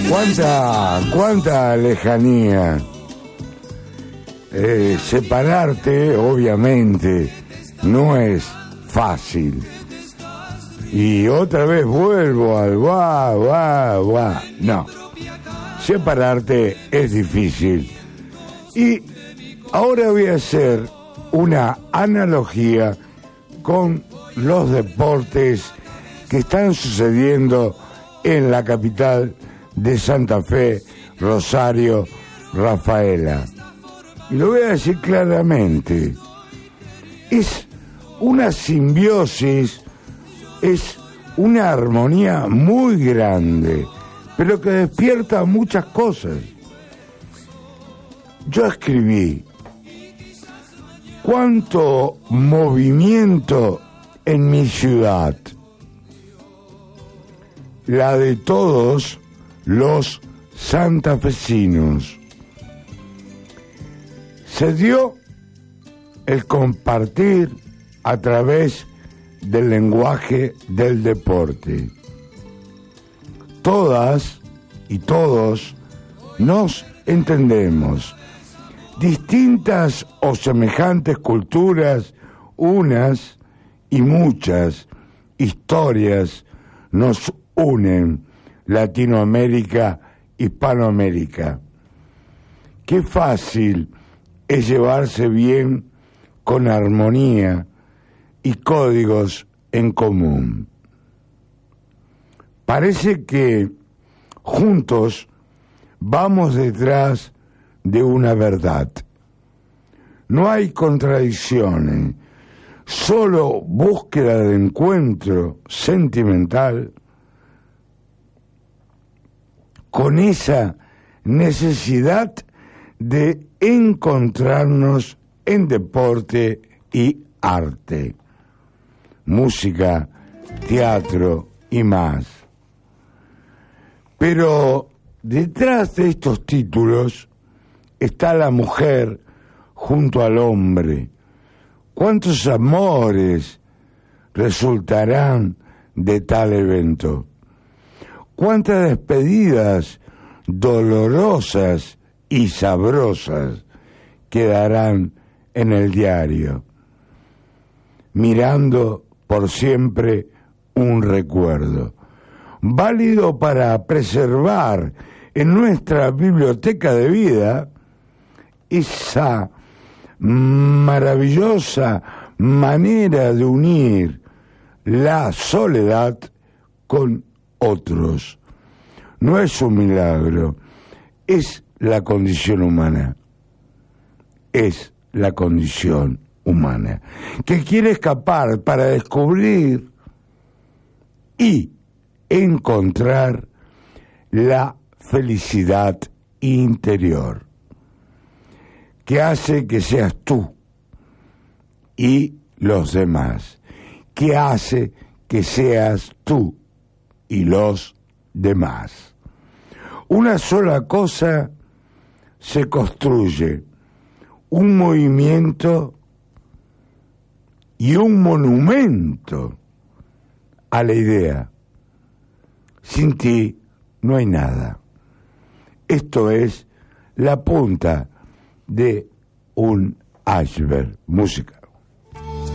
cuánta lejanía. Separarte, obviamente, no es fácil. Y otra vez vuelvo al no. Separarte es difícil. Y ahora voy a hacer una analogía con los deportes que están sucediendo en la capital de Santa Fe, Rosario, Rafaela. Y lo voy a decir claramente. Es una simbiosis, es una armonía muy grande, pero que despierta muchas cosas. Yo escribí: cuánto movimiento en mi ciudad, la de todos los santafesinos. Se dio el compartir a través del lenguaje del deporte. Todas y todos nos entendemos. Distintas o semejantes culturas, unas y muchas historias nos unen. Latinoamérica, Hispanoamérica. Qué fácil es llevarse bien con armonía y códigos en común. Parece que juntos vamos detrás de una verdad. No hay contradicciones, solo búsqueda de encuentro sentimental con esa necesidad de encontrarnos en deporte y arte, música, teatro y más. Pero detrás de estos títulos está la mujer junto al hombre. ¿Cuántos amores resultarán de tal evento? ¿Cuántas despedidas dolorosas y sabrosas quedarán en el diario? Mirando por siempre un recuerdo, válido para preservar en nuestra biblioteca de vida esa maravillosa manera de unir la soledad con otros. No es un milagro, es la condición humana. Es la condición humana que quiere escapar para descubrir y encontrar la felicidad interior que hace que seas tú y los demás, que hace que seas tú y los demás. Una sola cosa se construye, un movimiento y un monumento a la idea. Sin ti no hay nada. Esto es la punta de un iceberg. Música.